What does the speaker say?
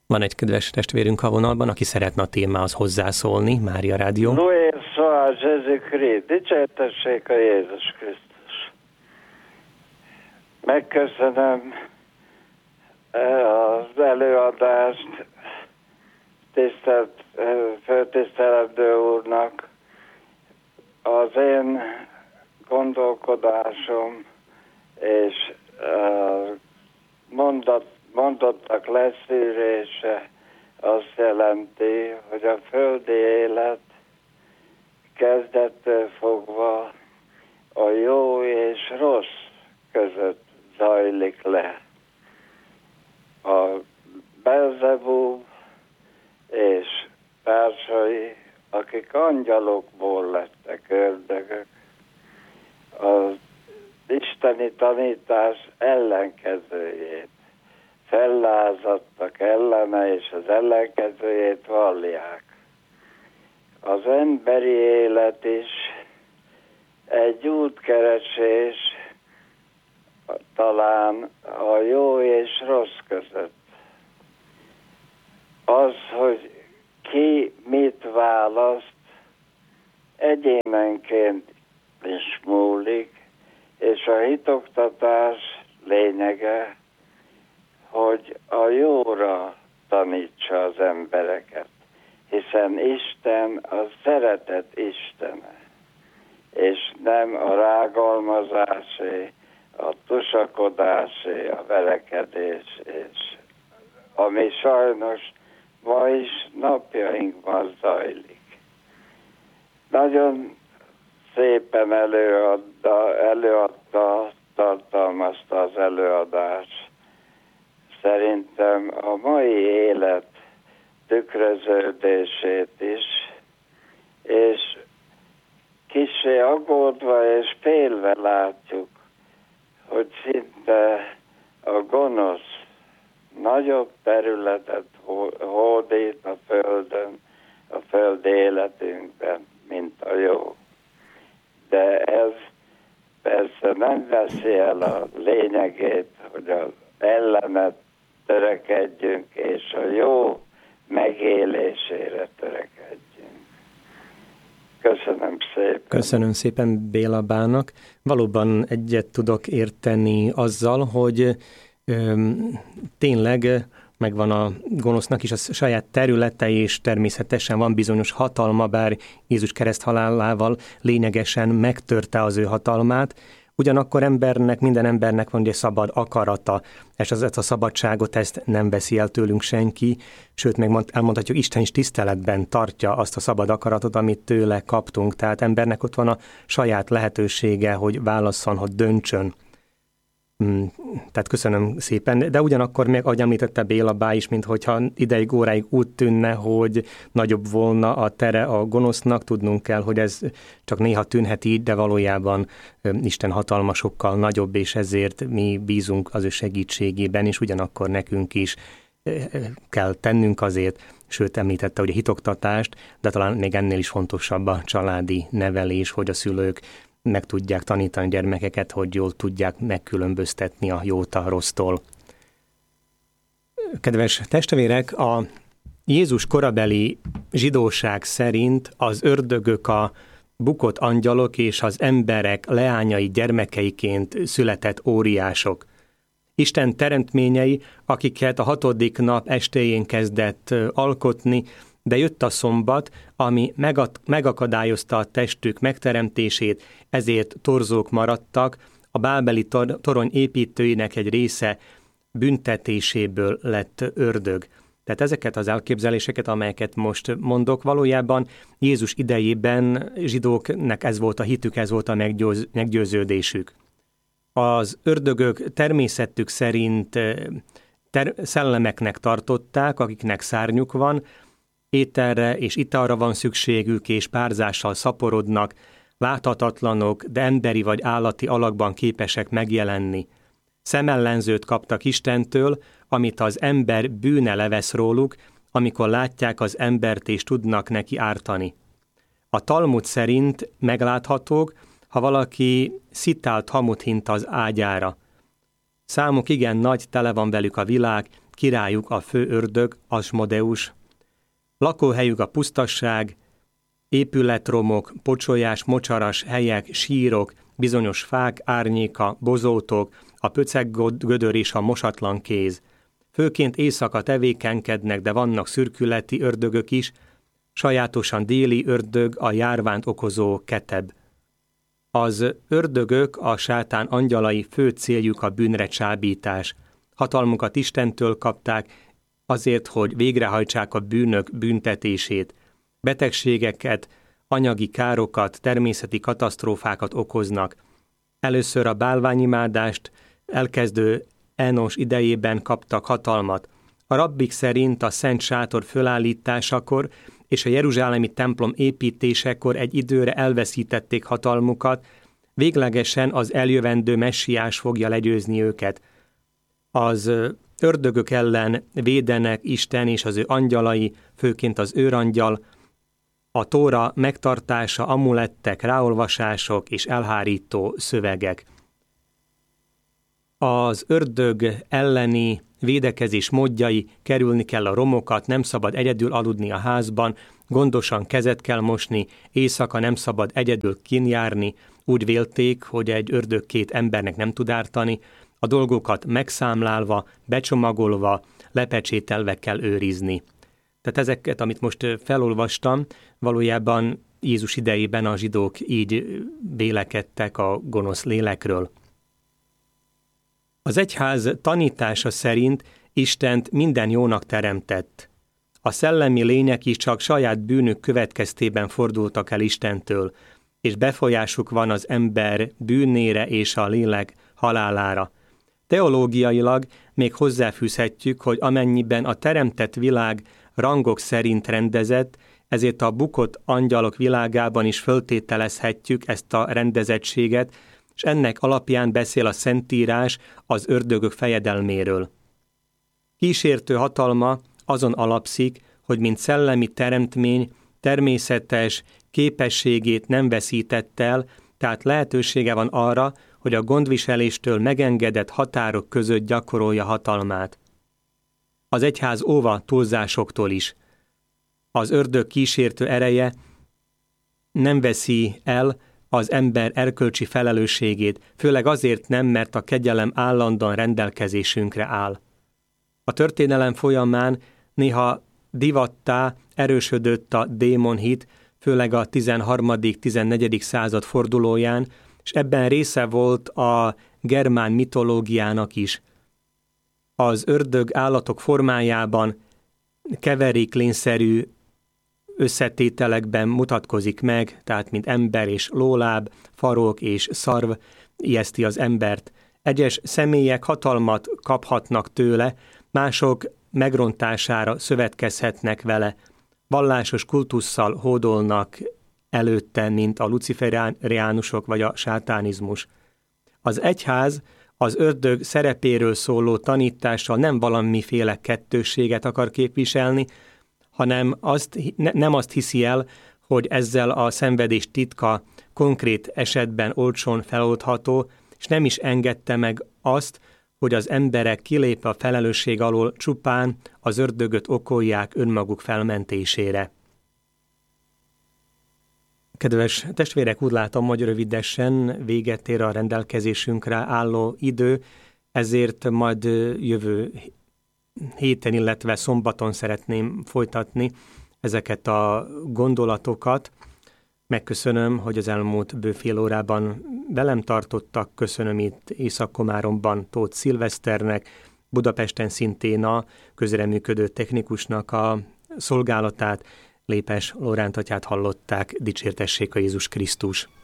Van egy kedves testvérünk a vonalban, aki szeretne a témához hozzászólni. Mária Rádió. Lóér szó, Jézus Krisztus, dicsértessék a Jézus Krisztus. Megköszönöm az előadást tisztelt főtisztelető úrnak. Az én gondolkodásom és mondottak leszűrése azt jelenti, hogy a földi élet kezdettől fogva a jó és rossz között zajlik le. A Belzebub és társai, akik angyalokból lettek ördögök, az isteni tanítás ellenkezőjét fellázadtak ellene, és az ellenkezőjét vallják. Az emberi élet is egy útkeresés talán a jó és rossz között. Az, hogy ki mit választ, egyénenként is múlik, és a hitoktatás lényege, hogy a jóra tanítsa az embereket, hiszen Isten a szeretet Istene, és nem a rágalmazásé, a tusakodásé, a verekedés, és ami sajnos ma is napjainkban zajlik. Nagyon szépen előadta, tartalmazta az előadás. Szerintem a mai élet tükröződését is, és kissé aggódva és félve látjuk, hogy szinte a gonosz nagyobb területet hódít a földön, a földi életünkben, mint a jó. De ez persze nem veszi el a lényegét, hogy az ellenet törekedjünk, és a jó megélésére törekedjünk. Köszönöm szépen. Köszönöm szépen Béla Bának. Valóban egyet tudok érteni azzal, hogy tényleg megvan a gonosznak is a saját területe, és természetesen van bizonyos hatalma, bár Jézus kereszthalálával lényegesen megtörte az ő hatalmát. Ugyanakkor minden embernek van ugye szabad akarata, és ezt a szabadságot ezt nem veszi el tőlünk senki, sőt, meg elmondhatjuk, Isten is tiszteletben tartja azt a szabad akaratot, amit tőle kaptunk. Tehát embernek ott van a saját lehetősége, hogy válasszon, hogy döntsön. Tehát köszönöm szépen, de ugyanakkor még, ahogy említette Béla Bá is, minthogyha ideig, óráig úgy tűnne, hogy nagyobb volna a tere a gonosznak, tudnunk kell, hogy ez csak néha tűnhet így, de valójában Isten hatalma sokkal nagyobb, és ezért mi bízunk az ő segítségében, és ugyanakkor nekünk is kell tennünk azért, sőt említette, hogy a hitoktatást, de talán még ennél is fontosabb a családi nevelés, hogy a szülők meg tudják tanítani gyermekeket, hogy jól tudják megkülönböztetni a jót a rossztól. Kedves testvérek, a Jézus korabeli zsidóság szerint az ördögök a bukott angyalok és az emberek leányai gyermekeiként született óriások. Isten teremtményei, akiket a 6. nap estéjén kezdett alkotni, de jött a szombat, ami megakadályozta a testük megteremtését, ezért torzók maradtak, a bábeli torony építőinek egy része büntetéséből lett ördög. Tehát ezeket az elképzeléseket, amelyeket most mondok, valójában Jézus idejében zsidóknak ez volt a hitük, ez volt a meggyőződésük. Az ördögök természetük szerint szellemeknek tartották, akiknek szárnyuk van, ételre és italra van szükségük, és párzással szaporodnak, láthatatlanok, de emberi vagy állati alakban képesek megjelenni. Szemellenzőt kaptak Istentől, amit az ember bűne levesz róluk, amikor látják az embert és tudnak neki ártani. A Talmud szerint megláthatók, ha valaki szitált hamut hint az ágyára. Számuk igen nagy, tele van velük a világ, királyuk a fő ördög, Asmodeus, lakóhelyük a pusztasság, épületromok, pocsolyás, mocsaras helyek, sírok, bizonyos fák árnyéka, bozótok, a pöceggödör és a mosatlan kéz. Főként éjszaka tevékenykednek, de vannak szürkületi ördögök is, sajátosan déli ördög a járványt okozó Keteb. Az ördögök, a sátán angyalai, fő céljuk a bűnre csábítás. Hatalmukat Istentől kapták azért, hogy végrehajtsák a bűnök büntetését. Betegségeket, anyagi károkat, természeti katasztrófákat okoznak. Először a bálványimádást elkezdő Enos idejében kaptak hatalmat. A rabbik szerint a Szent Sátor fölállításakor és a jeruzsálemi templom építésekor egy időre elveszítették hatalmukat, véglegesen az eljövendő messiás fogja legyőzni őket. Az ördögök ellen védenek Isten és az ő angyalai, főként az őrangyal, a Tóra megtartása, amulettek, ráolvasások és elhárító szövegek. Az ördög elleni védekezés módjai: kerülni kell a romokat, nem szabad egyedül aludni a házban, gondosan kezet kell mosni, éjszaka nem szabad egyedül kinjárni, úgy vélték, hogy egy ördög két embernek nem tud ártani, a dolgokat megszámlálva, becsomagolva, lepecsételve kell őrizni. Tehát ezeket, amit most felolvastam, valójában Jézus idejében a zsidók így vélekedtek a gonosz lélekről. Az egyház tanítása szerint Istent minden jónak teremtett. A szellemi lények is csak saját bűnük következtében fordultak el Istentől, és befolyásuk van az ember bűnére és a lélek halálára. Teológiailag még hozzáfűzhetjük, hogy amennyiben a teremtett világ rangok szerint rendezett, ezért a bukott angyalok világában is föltételezhetjük ezt a rendezettséget, és ennek alapján beszél a Szentírás az ördögök fejedelméről. Kísértő hatalma azon alapszik, hogy mint szellemi teremtmény természetes képességét nem veszített el, tehát lehetősége van arra, hogy a gondviseléstől megengedett határok között gyakorolja hatalmát. Az egyház óva túlzásoktól is. Az ördög kísértő ereje nem veszi el az ember erkölcsi felelősségét, főleg azért nem, mert a kegyelem állandóan rendelkezésünkre áll. A történelem folyamán néha divattá erősödött a démonhit, főleg a 13.-14. század fordulóján, és ebben része volt a germán mitológiának is. Az ördög állatok formájában keveréklényszerű összetételekben mutatkozik meg, tehát mint ember és lóláb, farok és szarv ijeszti az embert. Egyes személyek hatalmat kaphatnak tőle, mások megrontására szövetkezhetnek vele. Vallásos kultusszal hódolnak előtte, mint a luciferiánusok vagy a sátánizmus. Az egyház az ördög szerepéről szóló tanítással nem valamiféle kettősséget akar képviselni, hanem nem azt hiszi el, hogy ezzel a szenvedés titka konkrét esetben olcsón feloldható, és nem is engedte meg azt, hogy az emberek kilépve a felelősség alól csupán az ördögöt okolják önmaguk felmentésére. Kedves testvérek, úgy látom, hogy rövidesen véget ér a rendelkezésünkre álló idő, ezért majd jövő héten, illetve szombaton szeretném folytatni ezeket a gondolatokat. Megköszönöm, hogy az elmúlt bő fél órában velem tartottak. Köszönöm itt Észak-Komáromban Tóth Szilveszternek, Budapesten szintén a közreműködő technikusnak a szolgálatát, Lépes Lóránt atyát hallották. Dicsértessék a Jézus Krisztus!